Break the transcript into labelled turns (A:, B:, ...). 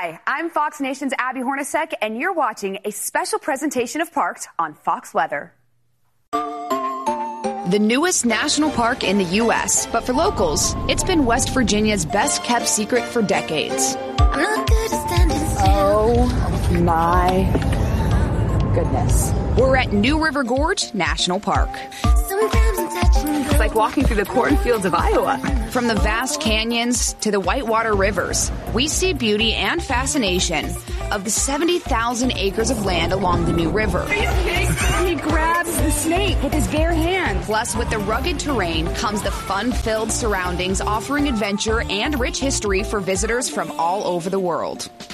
A: Hi, I'm Fox Nation's Abby Hornacek, and you're watching a special presentation of Parked on Fox Weather. The newest national park in the U.S., but for locals, it's been West Virginia's best-kept secret for decades.
B: I'm not good at standing still.
A: Oh, my goodness. We're at New River Gorge National Park.
B: Sometimes I'm touching and go.
A: It's like walking through the cornfields of Iowa.
C: From the vast canyons to the whitewater rivers, we see beauty and fascination of the 70,000 acres of land along the New River.
A: He grabs the snake with his bare hands.
C: Plus, with the rugged terrain comes the fun-filled surroundings, offering adventure and rich history for visitors from all over the world.